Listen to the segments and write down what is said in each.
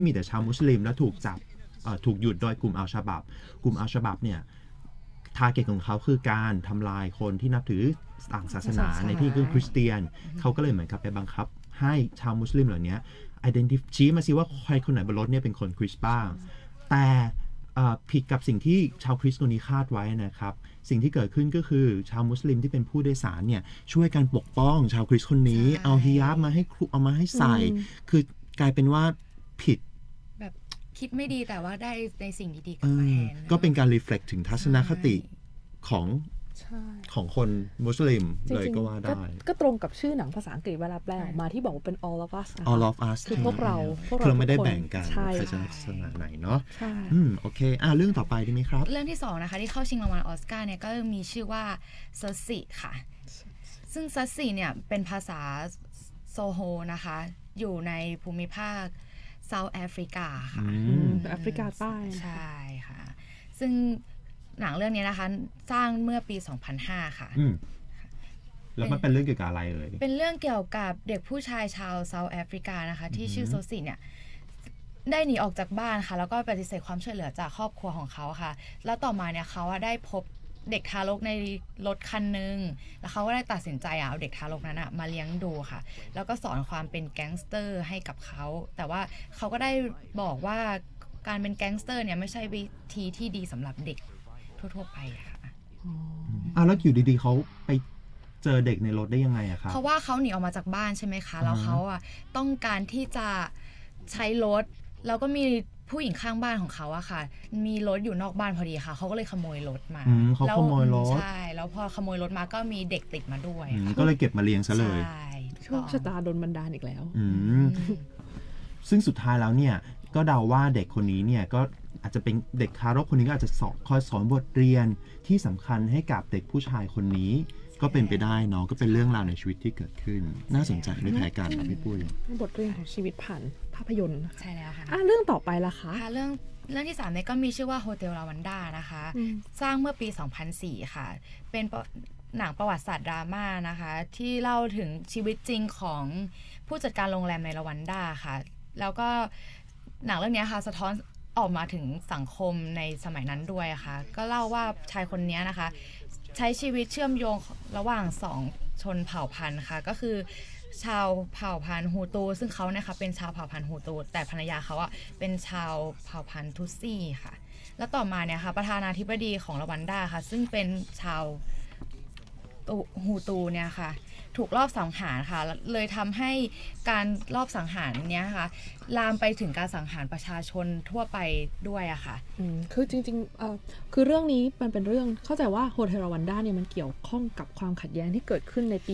มีแต่ชาวมุสลิมแล้วถูกจับถูกหยุดโดยกลุ่มอัลชาบับเนี่ยทาร์เก็ตของเขาคือการทำลายคนที่นับถือต่างศาสนาในที่คือคริสเตียนเขาก็เลยเหมือนกับไปบังคับให้ชาวมุสลิมเหล่านี้ชี้มาสิว่าใครคนไหนบนรถเนี่ยเป็นคนคริสต์บ้างแต่ผิดกับสิ่งที่ชาวคริสต์คนนี้คาดไว้นะครับสิ่งที่เกิดขึ้นก็คือชาวมุสลิมที่เป็นผู้โดยสารเนี่ยช่วยกันปกป้องชาวคริสต์คนนี้เอาฮิญาบมาให้เอามาให้ใส่คือกลายเป็นว่าผิดแบบคิดไม่ดีแต่ว่าได้ในสิ่งดีๆกลับมาแทนก็เป็นการ reflect ถึงทัศนคติของคนมุสลิมเลยก็ว่าได้ก็ตรงกับชื่อหนังภาษาอังกฤษเวลาแปลออกมาที่บอกว่าเป็น all of us all of us คือพวกเราไม่ได้แบ่งกันใครจะศาสนาไหนเนาะโอเคเรื่องต่อไปดีไหมครับเรื่องที่2นะคะที่เข้าชิงรางวัลออสการ์เนี่ยก็มีชื่อว่าเซอร์ซิค่ะซึ่งเซอร์ซิเนี่ยเป็นภาษาโซโฮนะคะอยู่ในภูมิภาคเซาท์แอฟริกาค่ะแอฟริกาใต้ใช่ค่ะซึ่งหนังเรื่องนี้นะคะสร้างเมื่อปี 2005 ค่ะแล้วมันเป็นเรื่องเกี่ยวกับอะไรเอ่ยเป็นเรื่องเกี่ยวกับเด็กผู้ชายชาวเซาท์แอฟริกานะคะที่ชื่อโซซิเนี่ยได้หนีออกจากบ้านค่ะแล้วก็ปฏิเสธความช่วยเหลือจากครอบครัวของเขาค่ะแล้วต่อมาเนี่ยเขาได้พบเด็กทารกในรถคันนึงแล้วเขาก็ได้ตัดสินใจเอาเด็กทารกนั้นมาเลี้ยงดูค่ะแล้วก็สอนความเป็นแก๊งสเตอร์ให้กับเขาแต่ว่าเขาก็ได้บอกว่าการเป็นแก๊งสเตอร์เนี่ยไม่ใช่วิธีที่ดีสำหรับเด็กทั่วๆไปค่ะแล้วอยู่ดีๆเขาไปเจอเด็กในรถได้ยังไงอะครับเพราะว่าเขาหนีออกมาจากบ้านใช่ไหมคะแล้วเขาต้องการที่จะใช้รถแล้วก็มีผู้หญิงข้างบ้านของเขาอะค่ะมีรถอยู่นอกบ้านพอดีค่ะเขาก็เลยขโมยรถมาเขาขโมยรถใช่แล้วพอขโมยรถมาก็มีเด็กติดมาด้วยก็เลยเก็บมาเลี้ยงซะเลยโชคชะตาโดนบันดาลอีกแล้วซึ่งสุดท้ายแล้วเนี่ยก็เดาว่าเด็กคนนี้เนี่ยก็อาจจะเป็นเด็กทารกคนนี้ก็อาจจะคอยสอนบทเรียนที่สำคัญให้กับเด็กผู้ชายคนนี้ก็เป็นไปได้เนาะก็เป็นเรื่องราวในชีวิตที่เกิดขึ้นน่าสนใจไม่แพ้กันพี่ปุ้ยบทเรียนของชีวิตผ่านภาพยนตร์ใช่แล้วค่ะเรื่องต่อไปล่ะคะเรื่องที่3เนี่ยก็มีชื่อว่าโฮเทลลาวันดานะคะสร้างเมื่อปี 2004 ค่ะเป็นหนังประวัติศาสตร์ดราม่านะคะที่เล่าถึงชีวิตจริงของผู้จัดการโรงแรมในลาวันดาค่ะแล้วก็หนังเรื่องนี้ค่ะสะท้อนออกมาถึงสังคมในสมัยนั้นด้วยค่ะก็เล่าว่าชายคนนี้นะคะใช้ชีวิตเชื่อมโยงระหว่าง2ชนเผ่าพันธุ์ค่ะก็คือชาวเผ่าพันธุ์ฮูตูซึ่งเขาเนี่ยค่ะเป็นชาวเผ่าพันธุ์ฮูตูแต่ภรรยาเขาเป็นชาวเผ่าพันธุ์ทุตซี่ค่ะแล้วต่อมาเนี่ยค่ะประธานาธิบดีของรวันดาค่ะซึ่งเป็นชาวฮูตูเนี่ยค่ะถูกลอบสังหารค่ะเลยทำให้การลอบสังหารเนี้ยค่ะลามไปถึงการสังหารประชาชนทั่วไปด้วยอะค่ะคือจริงๆคือเรื่องนี้มันเป็นเรื่องเข้าใจว่าโฮเทลรวันดาเนี่ยมันเกี่ยวข้องกับความขัดแย้งที่เกิดขึ้นในปี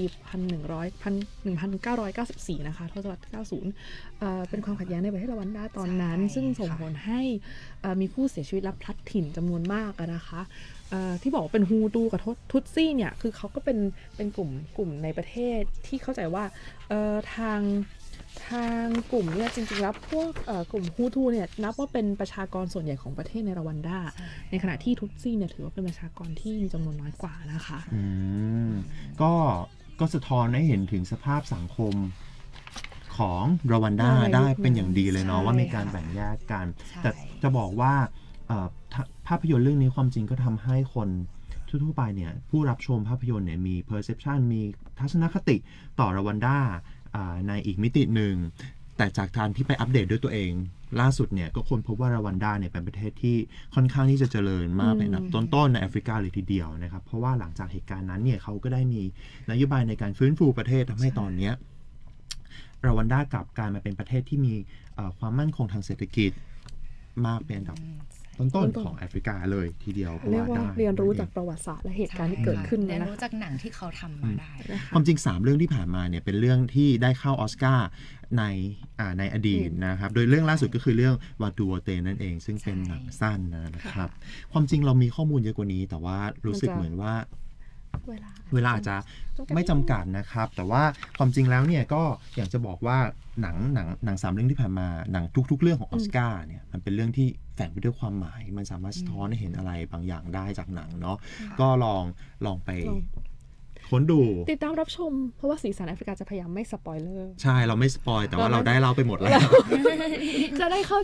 1994นะคะทศวรรษ90เป็นความขัดแย้งในประเทศรวันดาตอนนั้นซึ่งส่งผลให้มีผู้เสียชีวิตและพลัดถิ่นจำนวนมากนะคะที่บอกว่าเป็นฮูตูกับทุตซี่เนี่ยคือเขาก็เป็นกลุ่มในประเทศที่เข้าใจว่าทางกลุ่มเนี่ยจริงๆแล้วพวกกลุ่มฮูตูเนี่ยนับว่าเป็นประชากรส่วนใหญ่ของประเทศในรวันดาในขณะที่ทุตซี่เนี่ยถือว่าเป็นประชากรที่มีจำนวนน้อยกว่านะคะก็สะท้อนให้เห็นถึงสภาพสังคมของรวันดาได้เป็นอย่างดีเลยเนาะว่ามีการแบ่งแยกกันแต่จะบอกว่าภาพยนตร์เรื่องนี้ความจริงก็ทำให้คนทั่วไปเนี่ยผู้รับชมภาพยนตร์เนี่ยมี perception มีทัศนคติต่อรวันดาในอีกมิติหนึ่งแต่จากการที่ไปอัปเดตด้วยตัวเองล่าสุดเนี่ยก็ค้นพบว่ารวันดาเนี่ยเป็นประเทศที่ค่อนข้างที่จะเจริญมากเป็นอันดับต้นๆในแอฟริกาเลยทีเดียวนะครับเพราะว่าหลังจากเหตุการณ์นั้นเนี่ยเขาก็ได้มีนโยบายในการฟื้นฟูประเทศทำให้ตอนนี้รวันดากลับกลายมาเป็นประเทศที่มีความมั่นคงทางเศรษฐกิจมากเป็นอันดับต้นๆของแอฟริกาเลยทีเดียวก็ว่าได้เรียนรู้จากประวัติศาสตร์และเหตุการณ์ที่เกิดขึ้นเรียนรู้จากหนังที่เขาทำมาได้ความจริง3เรื่องที่ผ่านมาเนี่ยเป็นเรื่องที่ได้เข้าออสการ์ในอดีตนะครับโดยเรื่องล่าสุดก็คือเรื่องวาตูโอเตนั่นเองซึ่งเป็นหนังสั้นนะครับความจริงเรามีข้อมูลเยอะกว่านี้แต่ว่ารู้สึกเหมือนว่าเวลาอาจจะไม่จำกัดนะครับแต่ว่าความจริงแล้วเนี่ยก็อยากจะบอกว่าหนัง3เรื่องที่ผ่านมาหนังทุกๆเรื่องของออสการ์เนี่ยมันเป็นเรื่องที่แฝงไปด้วยความหมายมันสามารถสะท้อนให้เห็นอะไรบางอย่างได้จากหนังเนาะก็ลองไปค้นดูติดตามรับชมเพราะว่าสีสันแอฟริกาจะพยายามไม่สปอยเลอร์ใช่เราไม่สปอยแต่ว่าเราได้เล่าไปหมดแล้วจะได้เข้า